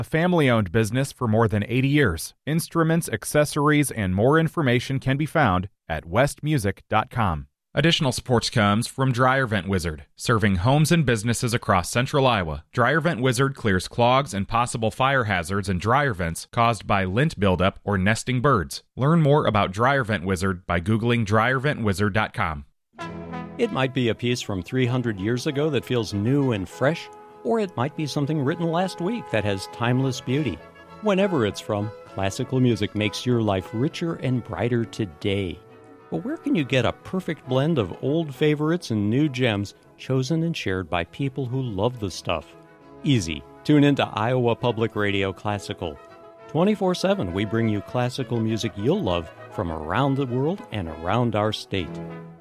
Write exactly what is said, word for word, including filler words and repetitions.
a family-owned business for more than eighty years. Instruments, accessories, and more information can be found at west music dot com. Additional support comes from Dryer Vent Wizard, serving homes and businesses across central Iowa. Dryer Vent Wizard clears clogs and possible fire hazards in dryer vents caused by lint buildup or nesting birds. Learn more about Dryer Vent Wizard by Googling dryer vent wizard dot com. It might be a piece from three hundred years ago that feels new and fresh, or it might be something written last week that has timeless beauty. Whenever it's from, classical music makes your life richer and brighter today. But where can you get a perfect blend of old favorites and new gems chosen and shared by people who love the stuff? Easy. Tune into Iowa Public Radio Classical. twenty-four seven, we bring you classical music you'll love from around the world and around our state.